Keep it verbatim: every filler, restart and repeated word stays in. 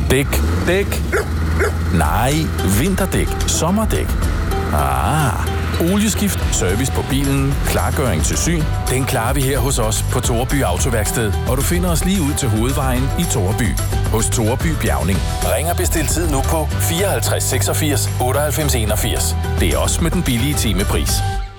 Dæk, dæk. Nej, vinterdæk, sommerdæk. Ah, olieskift, service på bilen, klargøring til syn. Den klarer vi her hos os på Toreby Autoværksted, og du finder os lige ud til hovedvejen i Toreby. Hos Toreby Bjavning. Ring og bestil tid nu på fireoghalvtreds seksogfirs otteoghalvfems enogfirs. Det er også med den billige timepris.